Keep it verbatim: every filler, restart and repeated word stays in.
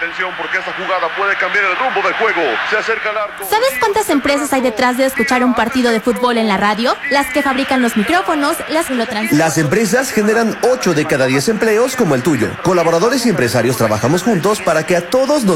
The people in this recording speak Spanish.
atención porque esta jugada puede cambiar el rumbo del juego. Se acerca al arco. ¿Sabes cuántas empresas hay detrás de escuchar un partido de fútbol en la radio? Las que fabrican los micrófonos, las que lo transmiten. Las empresas generan ocho de cada diez empleos como el tuyo. Colaboradores y empresarios trabajamos juntos para que a todos nos